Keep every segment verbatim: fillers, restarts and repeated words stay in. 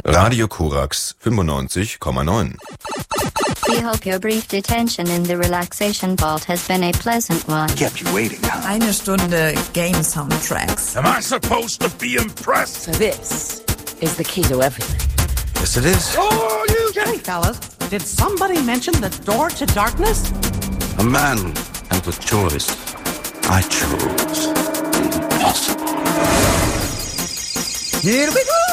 Radio Korax fünfundneunzig Komma neun. We hope your brief detention in the relaxation vault has been a pleasant one. Kept you waiting, huh? Eine Stunde Game Soundtracks. Am I supposed to be impressed? So this is the key to everything. Yes, it is. Oh, you Hey, fellas, did somebody mention the door to darkness? A man has a choice. I chose impossible. Here we go!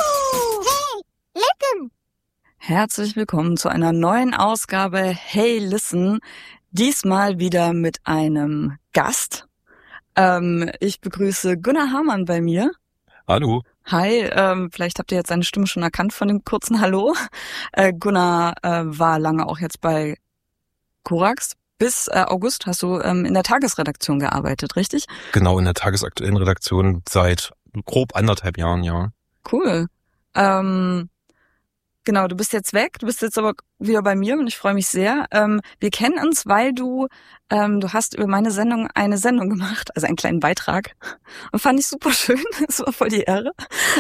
Herzlich willkommen zu einer neuen Ausgabe Hey Listen. Diesmal wieder mit einem Gast. Ähm, ich begrüße Gunnar Hamann bei mir. Hallo. Hi, ähm, vielleicht habt ihr jetzt seine Stimme schon erkannt von dem kurzen Hallo. Äh, Gunnar äh, war lange auch jetzt bei Korax. Bis äh, August hast du ähm, in der Tagesredaktion gearbeitet, richtig? Genau, in der tagesaktuellen Redaktion seit grob anderthalb Jahren, ja. Cool. Ähm, genau, du bist jetzt weg, du bist jetzt aber wieder bei mir und ich freue mich sehr. Ähm, wir kennen uns, weil du, ähm, du hast über meine Sendung eine Sendung gemacht, also einen kleinen Beitrag. Und fand ich super schön, das war voll die Ehre.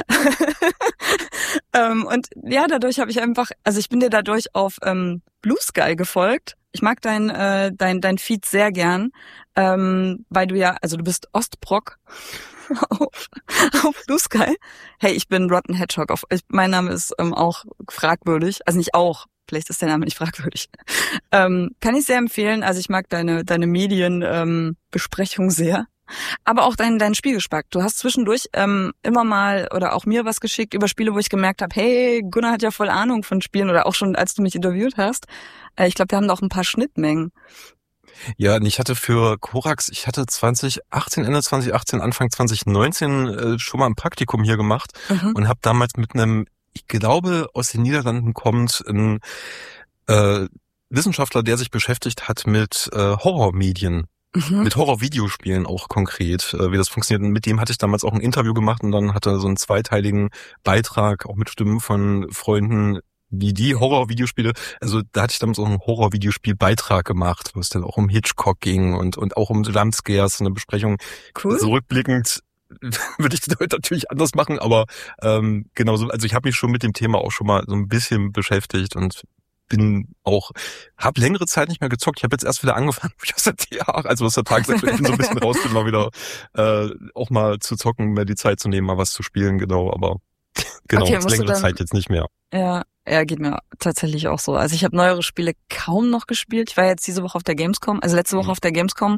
ähm, und ja, dadurch habe ich einfach, also ich bin dir dadurch auf ähm, Blue Sky gefolgt. Ich mag dein, äh, dein, dein Feed sehr gern, ähm, weil du ja, also du bist Ostbrock auf, auf Blue Sky. Hey, ich bin Rotten Hedgehog. Auf, ich, mein Name ist ähm, auch fragwürdig. Also nicht auch, vielleicht ist der Name nicht fragwürdig. Ähm, kann ich sehr empfehlen. Also ich mag deine deine Medienbesprechung ähm, sehr. Aber auch dein dein Spielgespack. Du hast zwischendurch ähm, immer mal oder auch mir was geschickt über Spiele, wo ich gemerkt habe, hey, Gunnar hat ja voll Ahnung von Spielen oder auch schon, als du mich interviewt hast. Äh, ich glaube, wir haben da auch ein paar Schnittmengen. Ja, und ich hatte für Korax, ich hatte zwanzig achtzehn, Ende zwanzig achtzehn, Anfang zwanzig neunzehn äh, schon mal ein Praktikum hier gemacht mhm. und habe damals mit einem, ich glaube, aus den Niederlanden kommt, ein äh, Wissenschaftler, der sich beschäftigt hat mit äh, Horrormedien. Mhm. Mit Horror-Videospielen auch konkret, äh, wie das funktioniert. Und mit dem hatte ich damals auch ein Interview gemacht und dann hatte er so einen zweiteiligen Beitrag, auch mit Stimmen von Freunden, wie die Horror-Videospiele, also da hatte ich damals auch einen Horror-Videospiel-Beitrag gemacht, wo es dann auch um Hitchcock ging und und auch um Jumpscares, eine Besprechung. Cool. Zurückblickend würde ich das heute natürlich anders machen, aber ähm, genauso, also ich habe mich schon mit dem Thema auch schon mal so ein bisschen beschäftigt und bin auch, habe längere Zeit nicht mehr gezockt. Ich habe jetzt erst wieder angefangen, aus der T A, also aus der Tagesaktuellen so ein bisschen raus bin, mal wieder äh, auch mal zu zocken, mir die Zeit zu nehmen, mal was zu spielen, genau, aber genau, okay, längere dann, Zeit jetzt nicht mehr. Ja, ja, geht mir tatsächlich auch so. Also ich habe neuere Spiele kaum noch gespielt. Ich war jetzt diese Woche auf der Gamescom, also letzte Woche mhm. auf der Gamescom.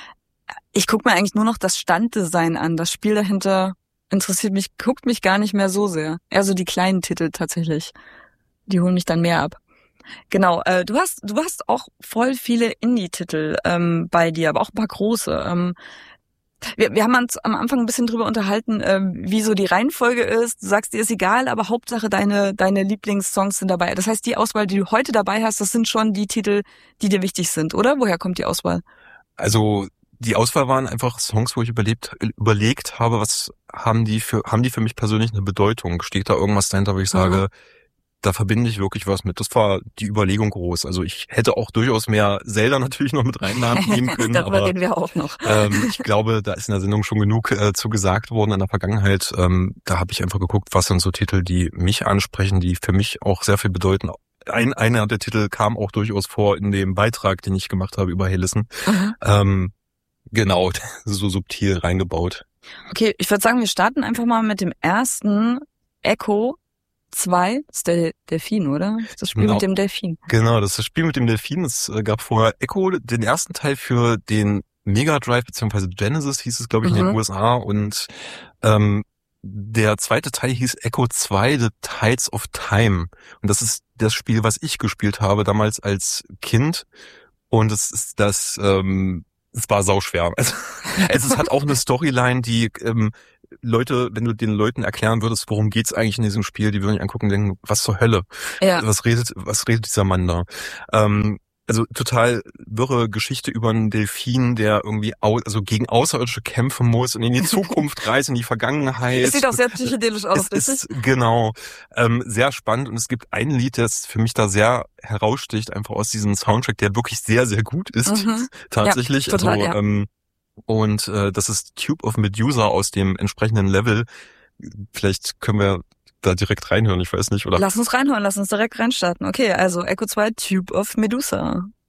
Ich gucke mir eigentlich nur noch das Standdesign an. Das Spiel dahinter interessiert mich, guckt mich gar nicht mehr so sehr. Eher so die kleinen Titel tatsächlich. Die holen mich dann mehr ab. Genau, äh, du hast du hast auch voll viele Indie-Titel ähm, bei dir, aber auch ein paar große. Ähm, wir, wir haben uns am Anfang ein bisschen drüber unterhalten, ähm, wie so die Reihenfolge ist. Du sagst, dir ist egal, aber Hauptsache deine deine Lieblingssongs sind dabei. Das heißt, die Auswahl, die du heute dabei hast, das sind schon die Titel, die dir wichtig sind, oder? Woher kommt die Auswahl? Also die Auswahl waren einfach Songs, wo ich überlebt, überlegt habe, was haben die für haben die für mich persönlich eine Bedeutung? Steht da irgendwas dahinter, wo ich sage, mhm. da verbinde ich wirklich was mit. Das war die Überlegung groß. Also ich hätte auch durchaus mehr Zelda natürlich noch mit reinnehmen können. Darüber aber, reden wir auch noch. ähm, ich glaube, da ist in der Sendung schon genug äh, zu gesagt worden in der Vergangenheit. Ähm, da habe ich einfach geguckt, was sind so Titel, die mich ansprechen, die für mich auch sehr viel bedeuten. Ein, einer der Titel kam auch durchaus vor in dem Beitrag, den ich gemacht habe über Hey Listen. Mhm. Ähm, genau, so subtil reingebaut. Okay, ich würde sagen, wir starten einfach mal mit dem ersten Echo zwei, das ist der Delfin, oder? Das Spiel genau. mit dem Delfin. Genau, das ist das Spiel mit dem Delfin. Es gab vorher Echo, den ersten Teil für den Mega Drive beziehungsweise Genesis hieß es, glaube ich, mhm. in den U S A. Und ähm, der zweite Teil hieß Echo zwei, The Tides of Time. Und das ist das Spiel, was ich gespielt habe damals als Kind. Und es ist das, ähm, es war sauschwer. Also, es hat auch eine Storyline, die ähm, Leute, wenn du den Leuten erklären würdest, worum geht's eigentlich in diesem Spiel, die würden sich angucken und denken, was zur Hölle? Ja. Was redet, was redet dieser Mann da? Ähm, also total wirre Geschichte über einen Delfin, der irgendwie au- also gegen Außerirdische kämpfen muss und in die Zukunft reist, in die Vergangenheit. Es sieht auch sehr psychedelisch aus, es ist genau ähm, sehr spannend und es gibt ein Lied, das für mich da sehr heraussticht, einfach aus diesem Soundtrack, der wirklich sehr, sehr gut ist, mhm. tatsächlich. Ja, total, also ja. ähm, und äh, das ist Tube of Medusa aus dem entsprechenden Level. Vielleicht können wir da direkt reinhören, ich weiß nicht, oder? Lass uns reinhören, lass uns direkt reinstarten. Okay, also Echo zwei, Tube of Medusa.